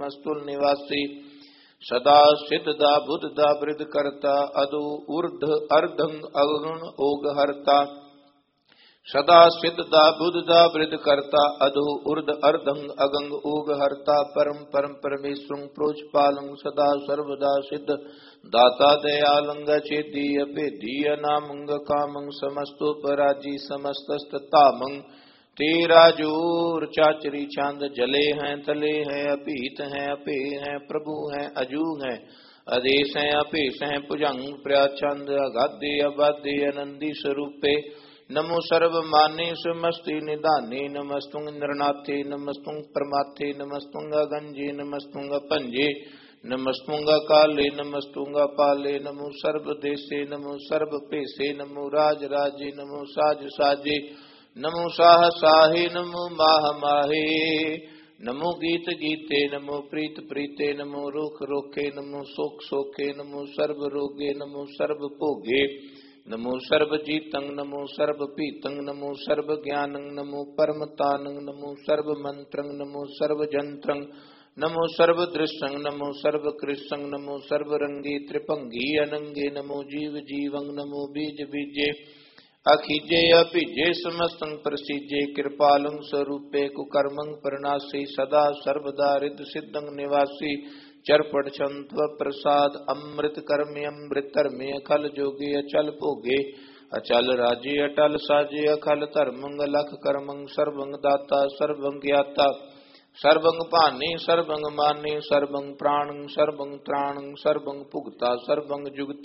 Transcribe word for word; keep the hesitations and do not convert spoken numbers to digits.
मस्तुल निवासी सदा सिद्धदा बुद्धदा वृद्ध करता अदो ऊर्ध अर्धंग अगुण ओग हरता सदा सिद्धदा बुद्धदा वृद्ध करता अधो ऊर्ध अर्धंग अगंग ओग हरता परम परम परमेश्वरं प्रोचपालं सदा सर्वदा सिद्ध दाता दयालंग चेदी अभेदी अनामंग कामं समस्तोपराजी समस्तस्ततामं तेरा जोर चाचरी चांद जले हैं तले हैं अपीत हैं अपे हैं प्रभु हैं अजू हैं आदेश हैं अपेश हैं भुजंग प्रचंद अगाधे अबाधे आनंदी स्वरूपे नमो सर्व माने सुमस्ति निदाने नमस्तुंग इंद्रनाथे नमस्तुंग परमाथे नमस्तुंग गंजे नमस्तुंग पंजे नमस्तुंग काले नमस्तुंग पाले नमो सर्व देशे नमो सर्व पेशे नमो राज राजे नमो साज साजे नमो साह साहे नमो माह माहे नमो गीत गीते नमो प्रीत प्रीते नमो रोख रोखे नमो सोख सोखे नमो सर्व रोगे नमो सर्व भोगे नमो सर्व जीतं नमो सर्व पीतं नमो सर्व ज्ञानं नमो परमतानं नमो सर्व मंत्रं नमो सर्व जंत्रं नमो सर्व दृश्यं नमो सर्व कृष्णं नमो सर्व रंगे त्रिपंगी अनंगे नमो जीव जीवं नमो बीज बीजे अखिजे अभिजे समस्तं प्रसिजे कृपालं स्वरूपे कुकर्मं प्रणासी सदा सर्वदा रिद्ध सिद्धं निवासी चरपट छंत्व प्रसाद अमृत कर्मे अमृतर में अखल जोगे अचल भोगे अचल राजे अटल साजे अखल धर्मं लख कर्मं सर्वं दाता सर्वं ज्ञाता सर्वं पाने सर्वं माने सर्वं प्राणं सर्वं त्राणं सर्वं भुगता सर्वं जुगता